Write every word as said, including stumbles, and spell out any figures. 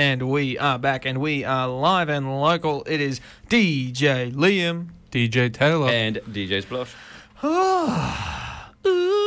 and we are back, and we are live and local. It is D J Liam, D J Taylor, and D J Splosh.